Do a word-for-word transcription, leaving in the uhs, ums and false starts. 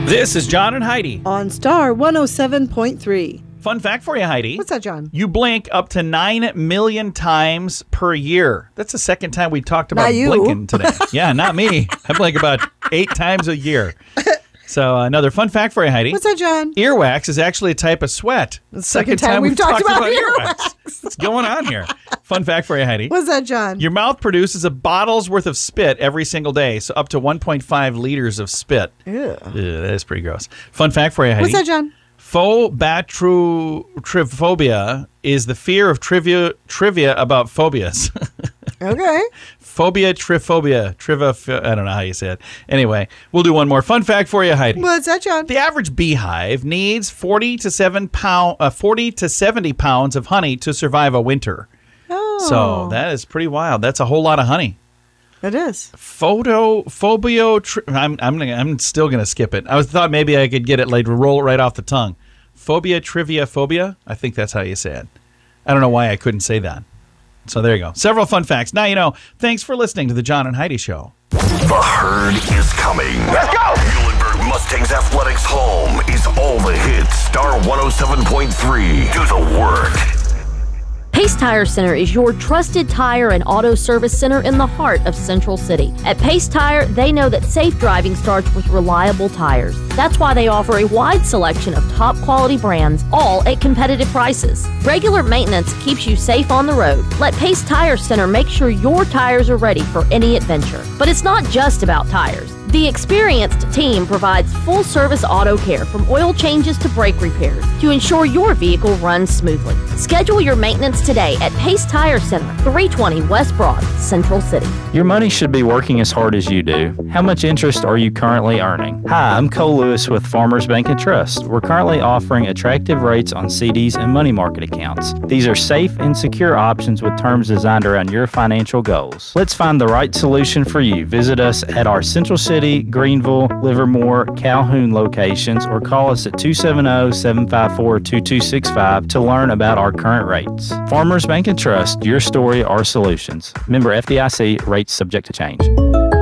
This is John and Heidi. On Star one oh seven point three. Fun fact for you, Heidi. What's that, John? You blink up to nine million times per year. That's the second time we talked about Not you. blinking today. Yeah, not me. I blink about eight times a year. So uh, another fun fact for you, Heidi. What's that, John? Earwax is actually a type of sweat. The second time we've talked about earwax. What's going on here? Fun fact for you, Heidi. What's that, John? Your mouth produces a bottle's worth of spit every single day, so up to one point five liters of spit. Ew. Ugh, that is pretty gross. Fun fact for you, Heidi. What's that, John? Phobatrophobia is the fear of trivia trivia about phobias. Okay. Phobia, triphobia, triva. I don't know how you say it. Anyway, we'll do one more fun fact for you, Heidi. What's that, John? The average beehive needs forty to seven pound, uh, forty to seventy pounds of honey to survive a winter. Oh. So that is pretty wild. That's a whole lot of honey. It is. Photo phobio. Tri- I'm I'm gonna, I'm still gonna skip it. I was thought maybe I could get it like roll it right off the tongue. Phobia, trivia, phobia. I think that's how you say it. I don't know why I couldn't say that. So there you go. Several fun facts. Now you know. Thanks for listening to the John and Heidi Show. The herd is coming. Let's go! Muhlenberg Mustangs Athletics home is all the hits. Star one oh seven point three. Do the work. Pace Tire Center is your trusted tire and auto service center in the heart of Central City. At Pace Tire, they know that safe driving starts with reliable tires. That's why they offer a wide selection of top quality brands, all at competitive prices. Regular maintenance keeps you safe on the road. Let Pace Tire Center make sure your tires are ready for any adventure. But it's not just about tires. The experienced team provides full-service auto care from oil changes to brake repairs to ensure your vehicle runs smoothly. Schedule your maintenance today at Pace Tire Center, three twenty West Broad, Central City. Your money should be working as hard as you do. How much interest are you currently earning? Hi, I'm Cole Lewis with Farmers Bank and Trust. We're currently offering attractive rates on C Ds and money market accounts. These are safe and secure options with terms designed around your financial goals. Let's find the right solution for you. Visit us at our Central City, Greenville, Livermore, Calhoun locations or call us at two seven zero, seven five four, two two six five to learn about our current rates. Farmers Bank and Trust, your story, our solutions. Member F D I C, rates subject to change.